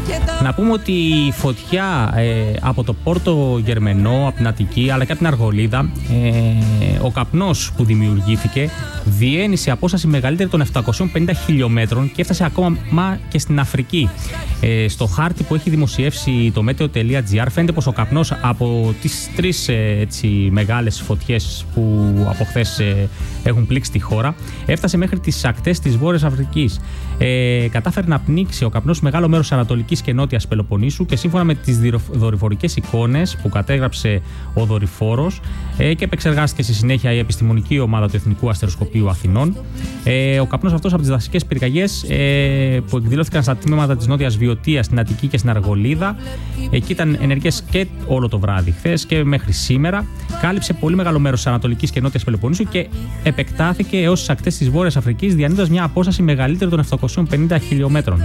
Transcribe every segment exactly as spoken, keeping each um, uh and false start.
Να πούμε ότι η φωτιά ε, από το Πόρτο Γερμενό, από την Αττική αλλά και από την Αργολίδα, ε, ο καπνός που δημιουργήθηκε διένυσε σε απόσταση μεγαλύτερη των επτακοσίων πενήντα χιλιόμετρων και έφτασε ακόμα και στην Αφρική. Ε, στο χάρτη που έχει δημοσιεύσει το meteo.gr φαίνεται πως ο καπνός από τις τρεις ε, έτσι, μεγάλες φωτιές που από χθες ε, έχουν πλήξει τη χώρα έφτασε μέχρι τις ακτές της Βόρειας Αφρικής. Ε, κατάφερε να πνίξει ο καπνός μεγάλο μέρος της Ανατολικής και Νότιας Πελοποννήσου και σύμφωνα με τις δορυφορικές εικόνες που κατέγραψε ο δορυφόρος ε, και επεξεργάστηκε στη συνέχεια η επιστημονική ομάδα του Εθνικού Αστεροσκοπείου Αθηνών, ε, ο καπνός αυτός από τις δασικές πυρκαγιές ε, που εκδηλώθηκαν στα τμήματα της Νότιας Βιωτίας, στην Αττική και στην Αργολίδα, εκεί ήταν ενεργές και όλο το βράδυ χθες και μέχρι σήμερα, κάλυψε πολύ μεγάλο μέρος της Ανατολικής και Νότιας Πελοποννήσου και επεκτάθηκε έως τις ακτές της Βόρειας Αφρικής, διανύοντας μια απόσταση μεγαλύτερη των επτακοσίων πενήντα χιλιόμετρων.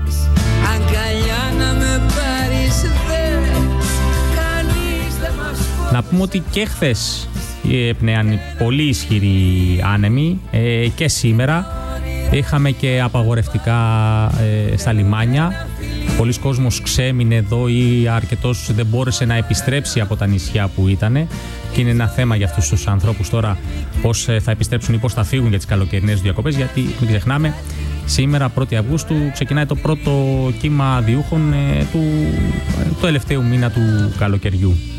Να πούμε ότι και χθες έπνεαν πολύ ισχυροί άνεμοι ε, και σήμερα είχαμε και απαγορευτικά ε, στα λιμάνια. Πολλοί κόσμος ξέμεινε εδώ ή αρκετός δεν μπόρεσε να επιστρέψει από τα νησιά που ήταν και είναι ένα θέμα για αυτούς τους ανθρώπους τώρα πώς θα επιστρέψουν ή πώς θα φύγουν για τις καλοκαιρινές διακοπές, γιατί μην ξεχνάμε σήμερα πρώτη Αυγούστου ξεκινάει το πρώτο κύμα διούχων ε, του, του τελευταίου μήνα του καλοκαιριού.